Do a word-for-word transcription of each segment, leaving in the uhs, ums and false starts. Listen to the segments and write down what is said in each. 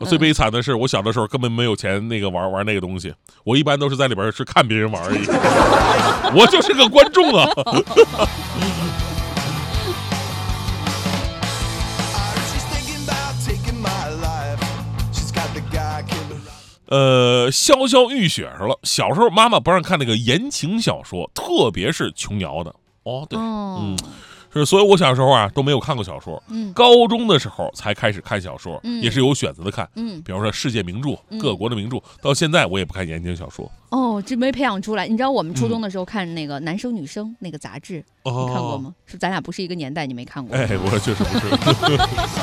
最悲惨的是，我小的时候根本没有钱那个玩玩那个东西，我一般都是在里边是看别人玩而已，我就是个观众啊。呃，潇潇浴血了。小时候妈妈不让看那个言情小说，特别是琼瑶的。哦，对，哦、嗯。是，所以我小时候啊都没有看过小说，嗯，高中的时候才开始看小说，嗯，也是有选择的看，嗯，比方说世界名著、嗯、各国的名著，到现在我也不看言情小说。 哦，这没培养出来。你知道我们初中的时候看那个男生女生那个杂志，嗯、你看过吗？是咱俩不是一个年代，你没看过？ 哎，我确实不是。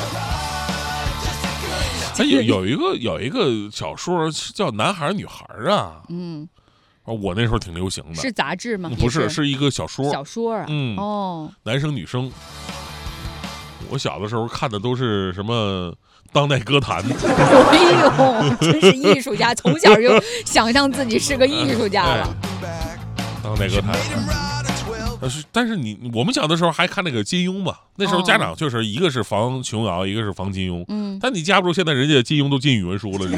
他有有一个有一个小说叫《男孩女孩》啊，嗯。我那时候挺流行的， 是杂志吗？ 不是，是一个小说。 小说啊，嗯，哦， 男生女生。我小的时候看的都是什么当代歌坛。 哎呦，真是艺术家，从小就想象自己是个艺术家了。 当代歌坛。但是，但是你我们小的时候还看那个金庸嘛？那时候家长就是一个是防琼瑶，一个是防金庸。嗯，但你架不住现在人家金庸都进语文书了，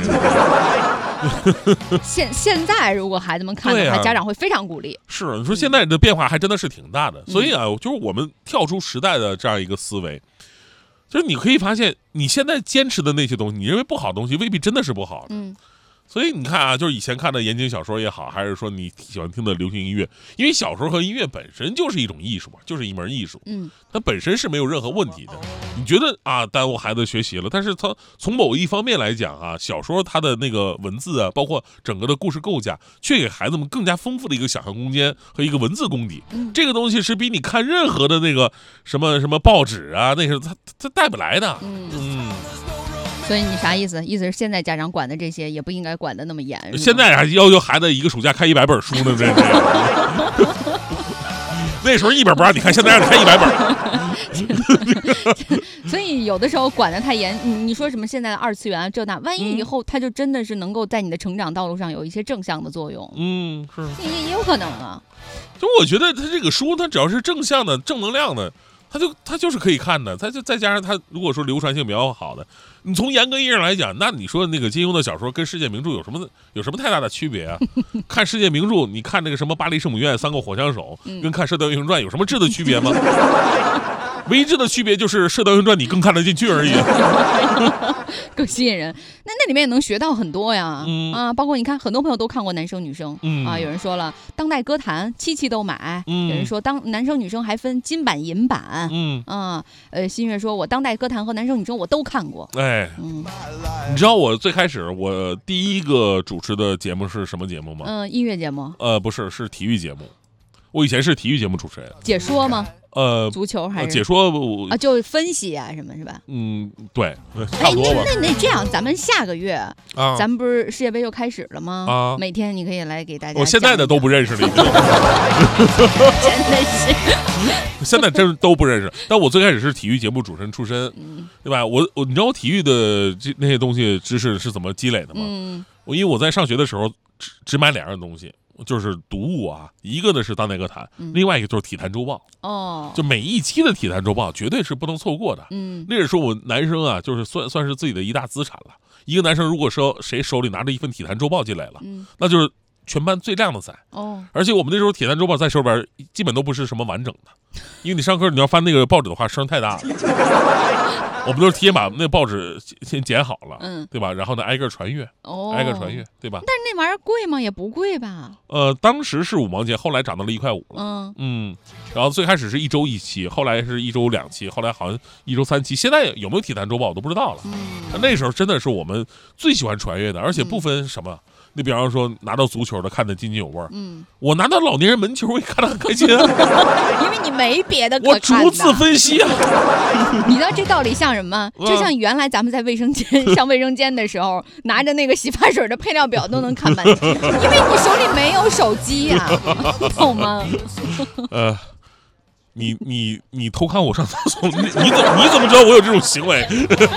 现现在如果孩子们看的话，啊、家长会非常鼓励。 是，你说现在的变化还真的是挺大的，嗯、所以啊，就是我们跳出时代的这样一个思维，就是你可以发现，你现在坚持的那些东西，你认为不好的东西，未必真的是不好的。嗯。所以你看啊，就是以前看的言情小说也好，还是说你喜欢听的流行音乐，因为小说和音乐本身就是一种艺术嘛，就是一门艺术，嗯，它本身是没有任何问题的。你觉得啊，耽误孩子学习了，但是它从某一方面来讲啊，小说它的那个文字啊，包括整个的故事构架，却给孩子们更加丰富的一个想象空间和一个文字功底。嗯、这个东西是比你看任何的那个什么什么报纸啊，那个它它带不来的。嗯。嗯， 所以你啥意思？意思是现在家长管的这些也不应该管的那么严。 现在还要求孩子一个暑假看一百本书呢，这那时候一本不让你看，现在让你看一百本。所以有的时候管得太严，你你说什么现在的二次元啊这那，万一以后他就真的是能够在你的成长道路上有一些正向的作用， 嗯，是也也有可能啊。 就我觉得他这个书，它只要是正向的、正能量的。他就他就是可以看的，他就再加上他如果说流传性比较好的，你从严格意义上来讲，那你说那个金庸的小说跟世界名著有什么有什么太大的区别啊？看世界名著，你看那个什么巴黎圣母院、三个火枪手，跟看《射雕英雄传》有什么质的区别吗？唯一质的区别就是《射雕英雄传》你更看得进去而已。 更吸引人，那那里面也能学到很多呀，嗯、啊，包括你看，很多朋友都看过《男生女生》，嗯、啊，有人说了当代歌坛期期都买，嗯、有人说当男生女生还分金版银版，嗯啊，呃，新月说我当代歌坛和男生女生我都看过， 哎，嗯，你知道我最开始我第一个主持的节目是什么节目吗？ 嗯，音乐节目？ 呃，不是，是体育节目。我以前是体育节目主持人， 解说吗？呃，足球还是、呃、 解说啊，就分析啊什么是吧？ 嗯，对，差不多吧。 哎、那那那这样，咱们下个月啊，咱们不是世界杯又开始了吗？啊，每天你可以来给大家。 我现在的都不认识了，已经。 真的是， 现在真都不认识。但我最开始是体育节目主持人出身，嗯、对吧？我我你知道我体育的这那些东西知识是怎么积累的吗？嗯，我因为我在上学的时候只只买两样东西。就是读物啊，一个呢是当代歌坛，嗯、另外一个就是体坛周报。哦，就每一期的体坛周报绝对是不能错过的。嗯，那是说我男生啊，就是算算是自己的一大资产了。一个男生如果说谁手里拿着一份体坛周报进来了，嗯、那就是全班最靓的仔。哦，而且我们那时候体坛周报在手边基本都不是什么完整的，因为你上课你要翻那个报纸的话，声太大了。我们都是提前把那报纸先剪好了，嗯，对吧？然后呢，挨个传阅，哦，挨个传阅，对吧？ 但是那玩意儿贵吗？也不贵吧？ 呃，当时是五毛钱，后来涨到了一块五了。嗯嗯，然后最开始是一周一期，后来是一周两期，后来好像一周三期。现在有没有体坛周报我都不知道了。嗯，那时候真的是我们最喜欢传阅的，而且不分什么。嗯，你比方说拿到足球的看得津津有味儿，嗯，我拿到老年人门球我也看得很开心啊， 因为你没别的可看的。我逐字分析啊， 你知道这道理像什么？就像原来咱们在卫生间上卫生间的时候，拿着那个洗发水的配料表都能看半天，因为你手里没有手机啊，懂吗？ 呃，你你你偷看我上厕所，你你怎么你怎么知道我有这种行为？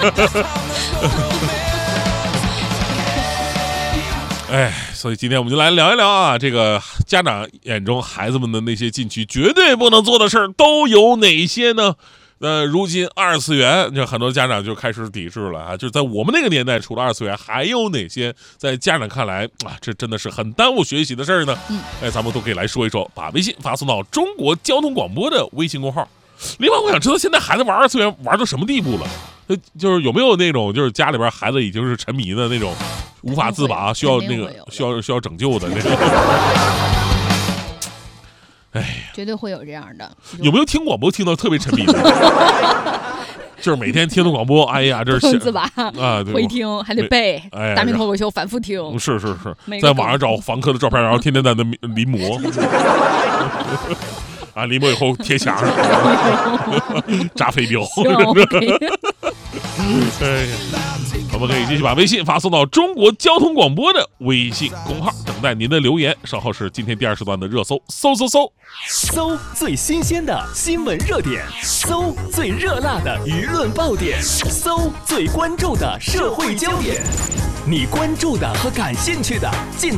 哎，所以今天我们就来聊一聊啊，这个家长眼中孩子们的那些禁区绝对不能做的事儿都有哪些呢？ 那如今二次元，就很多家长就开始抵制了啊！就是在我们那个年代，除了二次元，还有哪些在家长看来啊，这真的是很耽误学习的事儿呢？嗯，哎，咱们都可以来说一说，把微信发送到中国交通广播的微信公号。另外，我想知道现在孩子玩二次元玩到什么地步了？呃，就是有没有那种就是家里边孩子已经是沉迷的那种，无法自拔，需要那个需要需要拯救的那种。哎， 绝对会有这样的。 有没有听广播听到特别沉迷的？就是每天听的广播，哎呀，这是自拔啊，回听还得背，哎，大明脱口秀反复听。 是是是，在网上找房客的照片，然后天天在那临摹。啊，临摹以后贴墙上，扎飞镖。哎呀，我们可以继续把微信发送到中国交通广播的微信公号，等待您的留言。稍后是今天第二时段的热搜，搜搜搜， 搜最新鲜的新闻热点，搜最热辣的舆论爆点，搜最关注的社会焦点，你关注的和感兴趣的尽